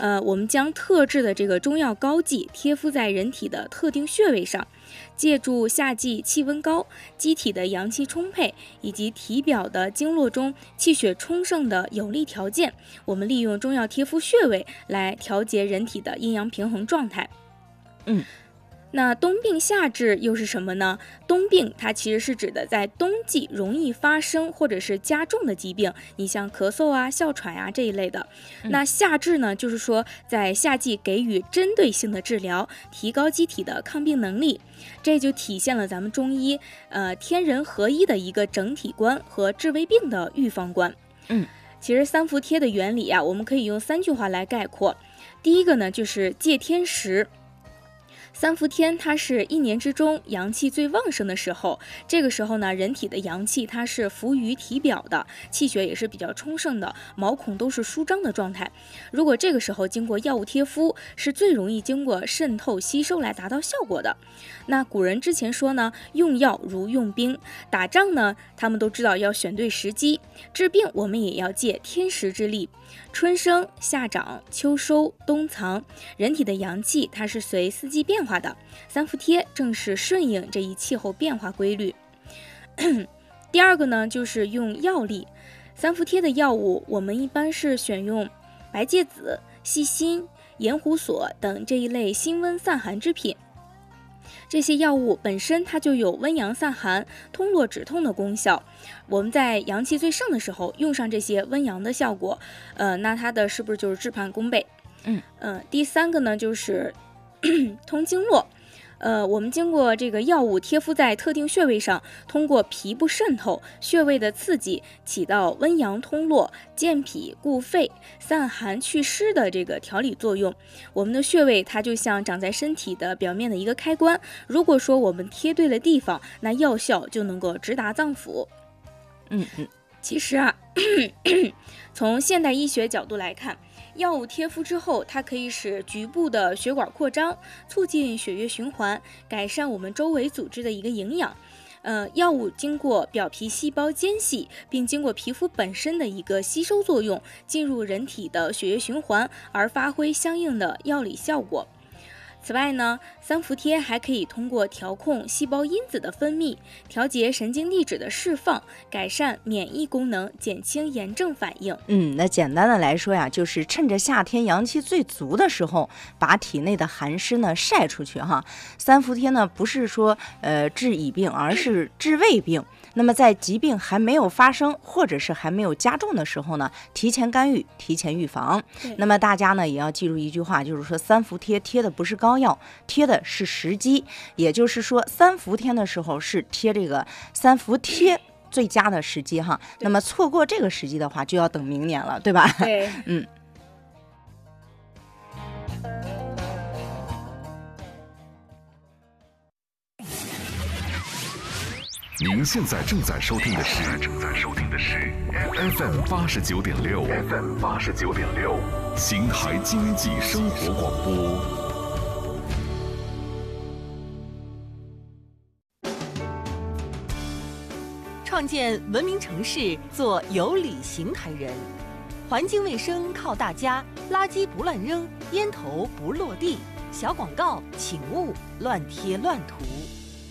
我们将特制的这个中药膏剂贴敷在人体的特定穴位上，借助夏季气温高、机体的阳气充沛以及体表的经络中气血充盛的有利条件，我们利用中药贴敷穴位来调节人体的阴阳平衡状态。那冬病夏治又是什么呢？冬病它其实是指的在冬季容易发生或者是加重的疾病，你像咳嗽啊、哮喘啊这一类的。那夏治呢，就是说在夏季给予针对性的治疗，提高机体的抗病能力，这就体现了咱们中医天人合一的一个整体观和治未病的预防观。其实三伏贴的原理啊，我们可以用3句话来概括。第一个呢，就是借天时。三伏天它是一年之中阳气最旺盛的时候，这个时候呢，人体的阳气它是浮于体表的，气血也是比较充盛的，毛孔都是舒张的状态。如果这个时候经过药物贴敷，是最容易经过渗透吸收来达到效果的。那古人之前说呢，用药如用兵，打仗呢，他们都知道要选对时机，治病我们也要借天时之力。春生夏长秋收冬藏，人体的阳气它是随四季变化的，三伏贴正是顺应这一气候变化规律。第二个呢，就是用药力。三伏贴的药物我们一般是选用白芥子、细辛、盐胡索等这一类辛温散寒之品。这些药物本身它就有温阳散寒、通络止痛的功效。我们在阳气最盛的时候用上这些温阳的效果，那它的是不是就是事半功倍？第三个呢，就是通经络。我们经过这个药物贴敷在特定穴位上，通过皮部渗透、穴位的刺激，起到温阳通络、健脾固肺、散寒祛湿的这个调理作用。我们的穴位它就像长在身体的表面的一个开关，如果说我们贴对了地方，那药效就能够直达脏腑。其实啊，从现代医学角度来看，药物贴敷之后，它可以使局部的血管扩张，促进血液循环，改善我们周围组织的一个营养。药物经过表皮细胞间隙，并经过皮肤本身的一个吸收作用，进入人体的血液循环，而发挥相应的药理效果。此外呢，三伏贴还可以通过调控细胞因子的分泌，调节神经递质的释放，改善免疫功能，减轻炎症反应。 那简单的来说呀，就是趁着夏天阳气最足的时候，把体内的寒湿呢晒出去哈。三伏贴呢不是说治已病，而是治未病。那么在疾病还没有发生或者是还没有加重的时候呢，提前干预，提前预防。那么大家呢也要记住一句话，就是说三伏贴贴的不是膏药，贴的是时机。也就是说三伏天的时候是贴这个三伏贴最佳的时机哈。那么错过这个时机的话，就要等明年了，对吧？ 对， 您现在正在收听的是 FM 89.6，邢台经济生活广播。 创建文明城市，做有理邢台人。环境卫生靠大家，垃圾不乱扔，烟头不落地。小广告请勿乱贴乱涂。